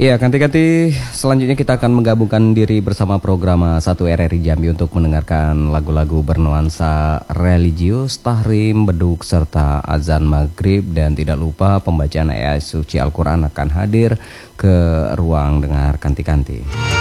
Iya, Kanti-Kanti, selanjutnya kita akan menggabungkan diri bersama program 1 RRI Jambi untuk mendengarkan lagu-lagu bernuansa religius, tahrim, beduk, serta azan maghrib. Dan tidak lupa pembacaan ayat suci Al-Quran akan hadir ke ruang dengar Kanti-Kanti.